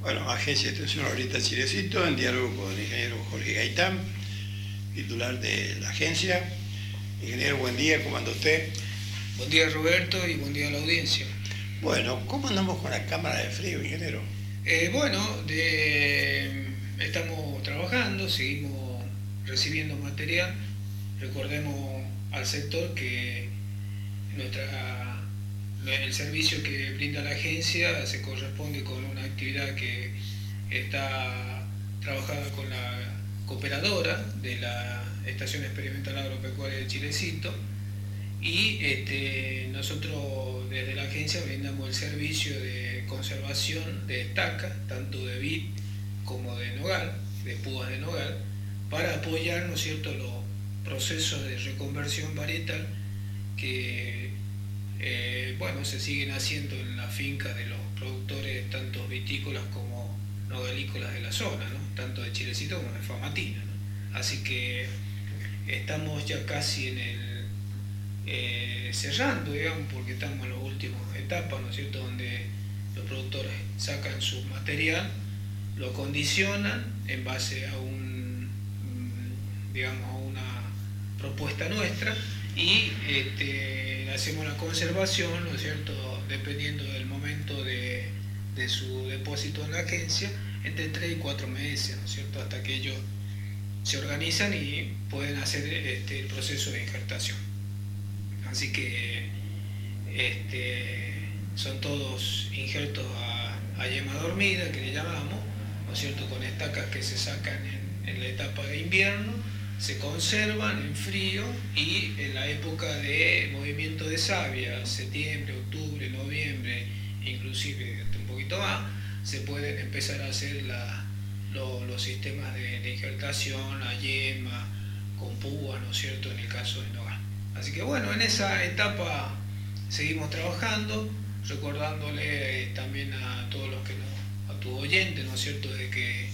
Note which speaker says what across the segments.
Speaker 1: Bueno, Agencia de Extensión Horita Chilecito, en diálogo con el ingeniero Jorge Gaitán, titular de la agencia. Ingeniero, buen día, ¿cómo anda usted?
Speaker 2: Buen día, Roberto, y buen día a la audiencia.
Speaker 1: Bueno, ¿cómo andamos con la cámara de frío, ingeniero?
Speaker 2: Estamos trabajando, seguimos recibiendo material. Recordemos al sector que el servicio que brinda la agencia se corresponde con una actividad que está trabajada con la cooperadora de la Estación Experimental Agropecuaria de Chilecito, y nosotros desde la agencia brindamos el servicio de conservación de estacas, tanto de vid como de nogal, de púas de nogal, para apoyar, ¿no es cierto?, los procesos de reconversión varietal que se siguen haciendo en las fincas de los productores, tanto vitícolas como nogalícolas de la zona, ¿no?, tanto de Chilecito como de Famatina, ¿no? Así que estamos ya casi en el cerrando, digamos, porque estamos en las últimas etapas, ¿no es cierto?, donde los productores sacan su material, lo condicionan en base a a una propuesta nuestra, y hacemos la conservación, ¿no es cierto?, dependiendo del momento de su depósito en la agencia, entre 3 y 4 meses, ¿no es cierto?, hasta que ellos se organizan y pueden hacer el proceso de injertación. Así que son todos injertos a yema dormida, que le llamamos, ¿no es cierto?, con estacas que se sacan en la etapa de invierno, se conservan en frío, y en la época de movimiento de savia, septiembre, octubre, noviembre, inclusive hasta un poquito más, se pueden empezar a hacer los sistemas de injertación a yema, con púa, ¿no es cierto?, en el caso de nogal. Así que bueno, en esa etapa seguimos trabajando, recordándole también a todos a tus oyentes, ¿no es cierto?, de que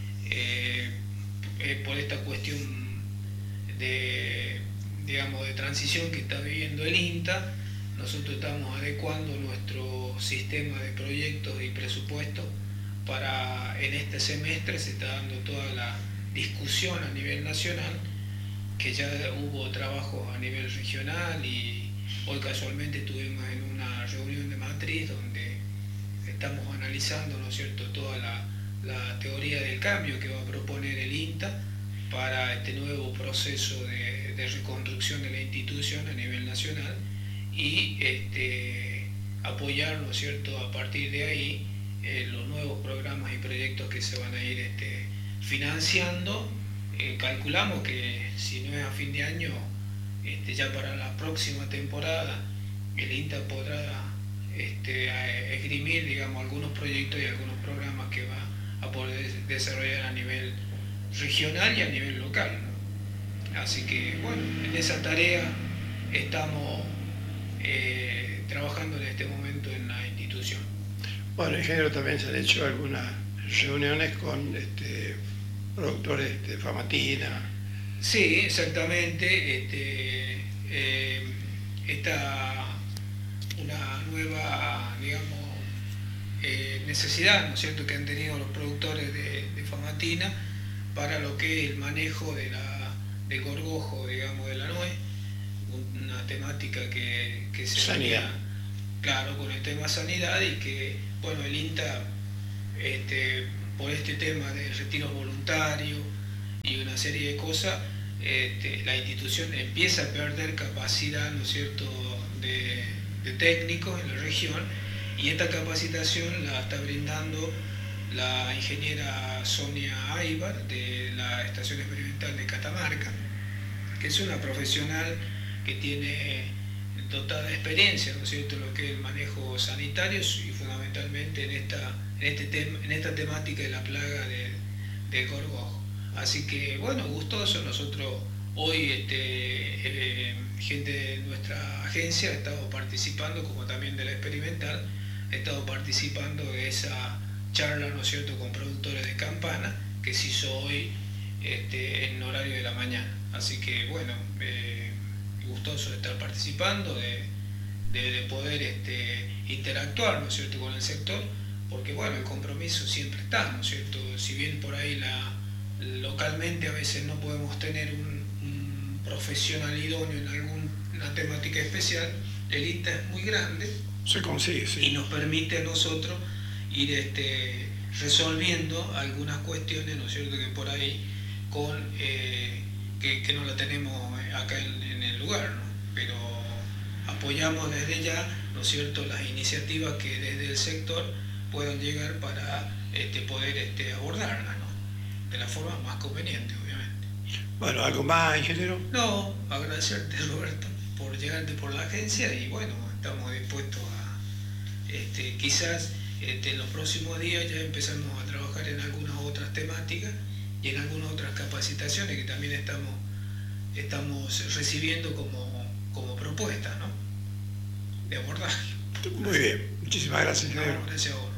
Speaker 2: por esta cuestión de transición que está viviendo el INTA, nosotros estamos adecuando nuestro sistema de proyectos y presupuestos para, en este semestre se está dando toda la discusión a nivel nacional, que ya hubo trabajos a nivel regional, y hoy casualmente estuvimos en una reunión de matriz donde estamos analizando, ¿no es cierto?, toda la teoría del cambio que va a proponer el INTA para este nuevo proceso de reconstrucción de la institución a nivel nacional, y apoyar, ¿no es cierto?, a partir de ahí los nuevos programas y proyectos que se van a ir financiando. Calculamos que si no es a fin de año, ya para la próxima temporada el INTA podrá esgrimir, digamos, algunos proyectos y algunos programas que va a poder desarrollar a nivel regional y a nivel local, ¿no? Así que bueno, en esa tarea estamos trabajando en este momento en la institución.
Speaker 1: Bueno, ingeniero, también se han hecho algunas reuniones con productores de Famatina.
Speaker 2: Sí, exactamente. Está una nueva, digamos, necesidad, ¿no es cierto?, que han tenido los productores de Famatina para lo que es el manejo del gorgojo, digamos, de la nuez, una temática que se
Speaker 1: sanidad.
Speaker 2: Claro, con el tema sanidad, y que, bueno, el INTA, por este tema de retiros voluntarios y una serie de cosas, la institución empieza a perder capacidad, ¿no es cierto?, de técnicos en la región, y esta capacitación la está brindando la ingeniera Sonia Aybar de la Estación Experimental de Catamarca, que es una profesional que tiene dotada de experiencia, ¿no es cierto?, en lo que es el manejo sanitario, y fundamentalmente en esta temática de la plaga del gorgojo. Así que bueno, gustoso. Nosotros hoy gente de nuestra agencia ha estado participando, como también de la experimental, ha estado participando de esa charla, ¿no es cierto?, con productores de campana, que se hizo hoy en horario de la mañana. Así que bueno, gustoso de estar participando, de poder interactuar, ¿no es cierto?, con el sector, porque bueno, el compromiso siempre está, ¿no es cierto? Si bien por ahí localmente a veces no podemos tener un profesional idóneo en alguna temática especial, el INTA es muy grande,
Speaker 1: se consigue, sí,
Speaker 2: y nos permite a nosotros ir resolviendo algunas cuestiones, ¿no es cierto?, que por ahí que no la tenemos acá en el lugar, ¿no? Pero apoyamos desde ya, ¿no es cierto?, las iniciativas que desde el sector puedan llegar para poder abordarlas, ¿no?, de la forma más conveniente, obviamente.
Speaker 1: Bueno, ¿algo más, ingeniero?
Speaker 2: No, agradecerte, Roberto, por llegarte por la agencia, y bueno, estamos dispuestos a quizás en los próximos días ya empezamos a trabajar en algunas otras temáticas y en algunas otras capacitaciones que también estamos recibiendo como propuestas, ¿no?, de abordaje.
Speaker 1: Muy bien, muchísimas gracias, ingeniero.
Speaker 2: No, gracias a vos.